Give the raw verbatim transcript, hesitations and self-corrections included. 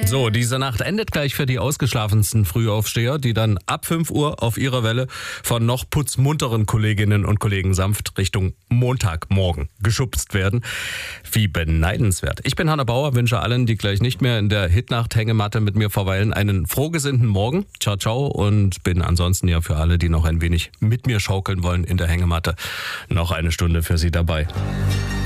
So, diese Nacht endet gleich für die ausgeschlafensten Frühaufsteher, die dann ab fünf Uhr auf ihrer Welle von noch putzmunteren Kolleginnen und Kollegen sanft Richtung Montagmorgen geschubst werden. Wie beneidenswert. Ich bin Hanna Bauer, wünsche allen, die gleich nicht mehr in der Hitnacht-Hängematte mit mir verweilen, einen frohgesinnten Morgen. Ciao, ciao, und bin ansonsten ja für alle, die noch ein wenig mit mir schaukeln wollen in der Hängematte, noch eine Stunde für Sie dabei.